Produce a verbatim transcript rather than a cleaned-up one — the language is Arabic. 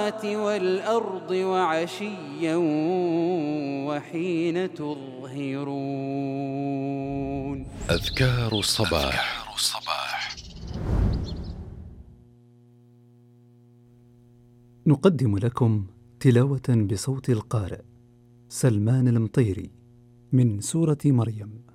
والأرض وعشيا وحين تظهرون. أذكار الصباح. نقدم لكم تلاوة بصوت القارئ سلمان المطيري من سورة مريم.